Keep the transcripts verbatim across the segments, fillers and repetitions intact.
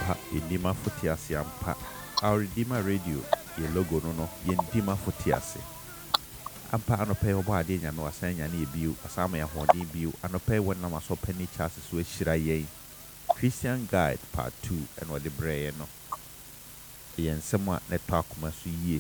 ampa Edima Futiasi ampa our Redeemer Radio ye logo no no ye Edima Futiasi ampa anope obo ade nya no asan nya na ebiu asama ya hoden biu anope wona maso pani chance so ahira ye Christian Guide Part two and what the brain no ye nsema network maso yie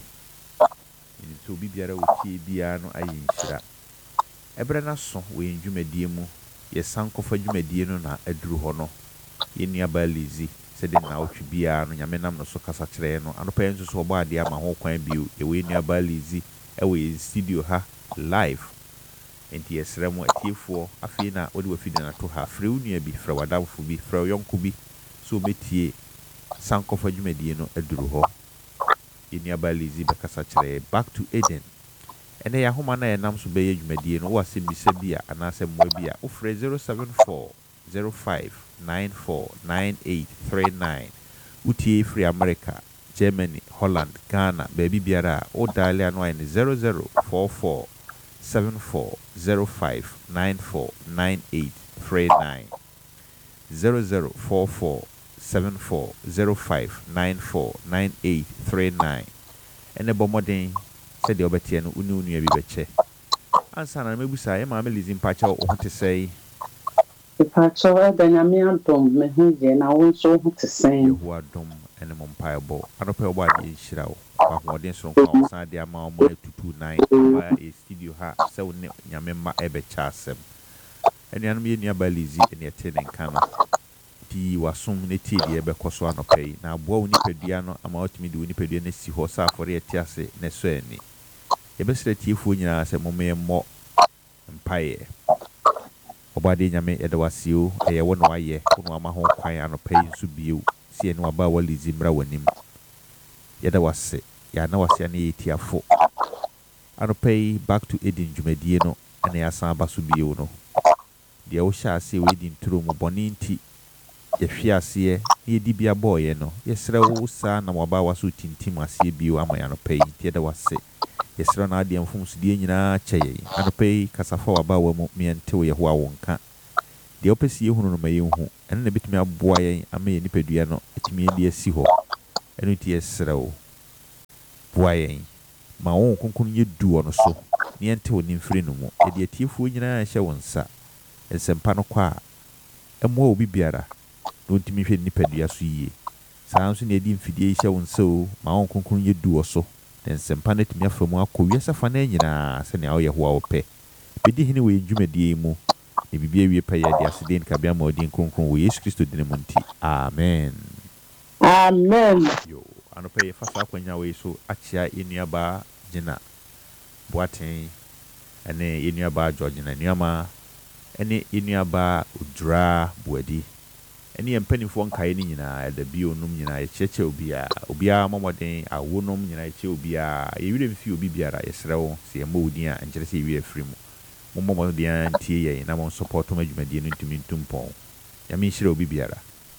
ni to bibiara wotie bia no ayi nhira ebere na so we ndwumadie mu ye sankofa dwumadie no na aduru ho no ye nuaba Lizi se de na otwe bia no nyame nam no so kasa kire no anopa enso so obo ade ama ho kwan biu ye we nuaba Lizi e we studio ha live enti esremo atiefo afi na odi wafidi na to ha frɛ unua bi frɛ wadamfo bi frɛ yonko bi so metie sankofa dwumadie no aduru ho ye nuaba Lizi be kasa kire back to Eden ene ya homa na enam so be dwumadie no wase mbisa bia anase mwa bia wo frɛ zero seven four zero five nine four nine eight three nine utie free America, Germany, Holland, Ghana, baby biara o dial anu in zero zero four four seven four zero five nine four nine eight three nine zero zero four four seven four zero five nine four nine eight three nine ene bomodin said the obetie no unu unu bi beche ansa na mebusa e ma me Lizi mpacha o hote sei Pacho e Benjamin Antom me hunje na wonso hote sei Yehu adom ene mo mpaebo anope obo ade nhira wo kwa hoden so kwa san de ama omo tutu nine ba e studio ha se woni nyame ma e be cha asem ene anum ye nuaba Lizi ene ete ne nkano ti wasum ne ti de e be koso anope na abo woni padua no ama otimi de woni padua na si ho sa afore ete ase ne so ani e be sire tiefo nyina se mo me mo mpaye obade nyame yede wasio eye wono aye wono ama ho kwan anope nso biu sie no aba wa Lizi mra wanim yede wase ya na wase na yetiafo anope back to Eden dwumadie no ene asan aba so biu no de wo sha ase we di nturo mu boni nti ye hwe ase ye di bia boye no ye sere wo sa na waba waso tintim ase biu ama ya anope yede wase yesra na ade mfum so die nyina kyeye anope kasafa waba wa mu miente wo yeho awonka de opesi ehunu no maye hu ene na bitumi aboa yen ama ye nipadua no etimi de asi ho eno ti yesra wo boa yen ma won konkon ye du ono so niente wo nimfiri no mu e de atiefo nyina hye wonsa ensempa no kwa emo obi biara no ntimi hwe nipadua so yie saa nso ne edi mfidie hye wonsa o ma won konkon ye du oso ensempa na timi afamu akɔwie safa na nyina se ne awoye ho awopɛ bedi hene we dwumadie mu ne bibia wie pa ya de aseden ka bia ma odin kronkron wo Yesu Kristo din mu nti amen amen yo anopa ye fasa akwanya we so achia enuaba gina boaten ene enuaba George na nuama ene enuaba Udra Buadi ene empanifo nkae ni nyina da bionum nyina ye cheche obia obia momoden awonom nyina ye che obia ye wire mfi obi biara ye srewo se ye mawudi a nkere se ye wire free mu momoden antie ye na mon support ma dwumadie no ntumi ntumpon ya mi hire obi biara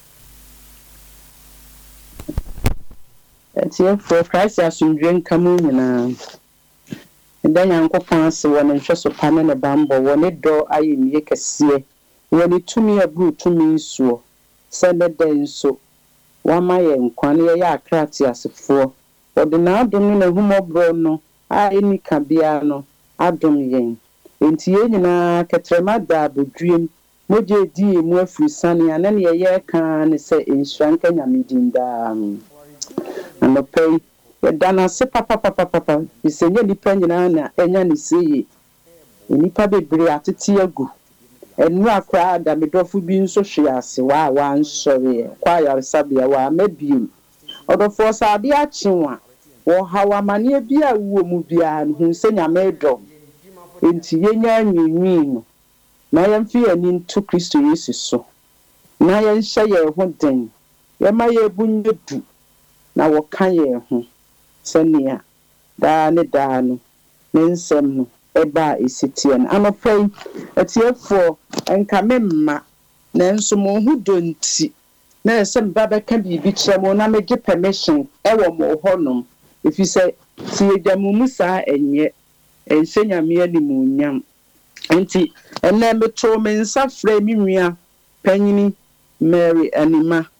etie for Christ asundwe nkamu nyina nda nyankopon ase wona nhweso pane ne bambo wona do ayi miye kese wona tumi abru tumi nsuo sende denso wama ye nkwane ye akrati asefo ode na adom ne humobro no a eni kabia no adom yen enti ye nyina ketrema da bodwiem moje di emu afri sane ane ne ye kan ne se enhranka nyamedinda anopai ye dana se papa papa papa bisenye nipa nyina na enya ne seye nipa bebre atete agu enu akra da medofo bi nso hwe ase wa wa nsore kwa yaresabia wa mabiem odofo saade akyenwa wo hawa mane bia wo mu bia hu se nyame do enti yenya nwinwi no na yemfi ani nto Kristo Yesu so na yenhye ye ho den yema ye bunyedu na wo kan ye ho senia da ne da no ne nsem no eba esitien anopai atiefo enka memma nanso mo hu donti na esem baba ka bibi kyeremo na mege permission ewo mo honom efise ti edamumu saa enye ensenyame animunyam enti enne meto me nsa frɛ mi nua panyini Mary Anima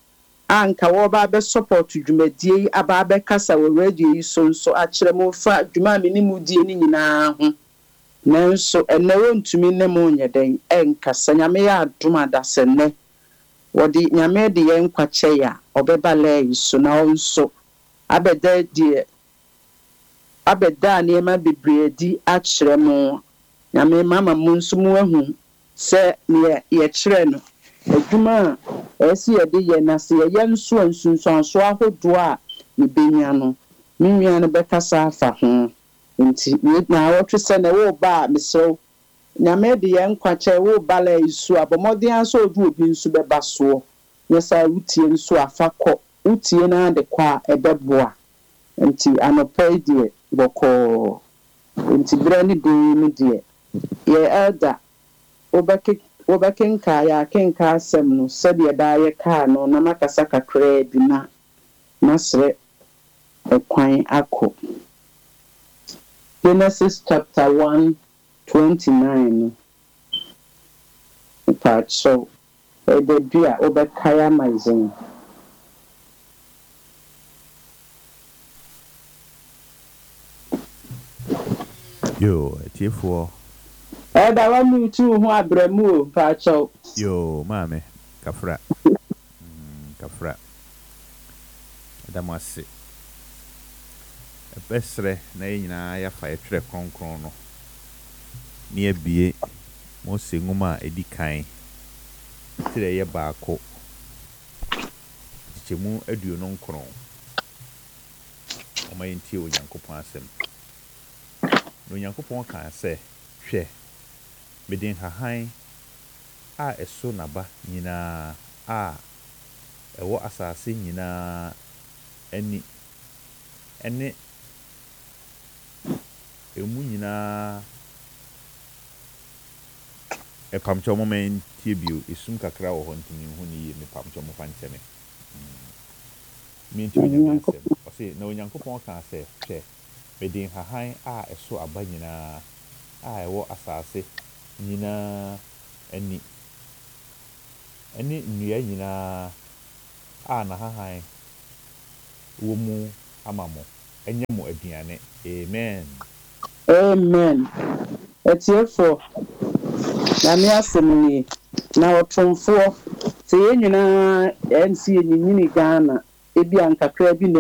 anka wo ba be support dwumadie yi aba be kasa wo radio yi so nso akyere mo fa dwuma me ni mu die ni nyinaa ho nanso ene wontumi ne mo nye den enkasa nyame ya adom adasenne wodi nyame de yen kwache ya obeba le yi so na nso abeda die abeda ne ma bebredi akyere mo nyame mama mu nso mu ahu se ne ye kyere no adwuma esi yede ye na se ye nso nsunsuanso ahodo a mebenya no menua no bekasa afa ho nti na wotwe se na wo ba meso nyame de ye nkwache wo bala isu abomode anso odu obi nso beba so yesa utie nso afakọ utie na de kwa ebeboa nti anopai de boko nti brani de ni de ye elda obake obakenka ya kenka asem no sede da ye ka no na makasa kakra bi na nasre ekwan akọ Genesis chapter one twenty-nine part so e de bia obekaya maizin yo etiefo e da wa mu tu hu abramu part so yo mame kafra mm kafra adamase ebesre na nyina ya fa etwere kronkron no ne abie mo senguma edikan tire ye baako chemu aduono nkron o mayenti o Nyankopon asem no Nyankopon kan se hwe medin hahan a eso naba nyina a ewo asase nyina ani ene emu nyina e pamcho moment tibio esum kakra wo hontini hu ni me pamcho mo fancheme mi nti onyankopon o se na onyankopon kan se hwe medin hahan a eso aba nyina a ewo asase nyina ani ani nnua nyina a na hahan wo mu amamo enye mo aduane amen amen etiefo na me asem na otomfo se ye nyina ensi enyinyini Ghana ebi ankakra bi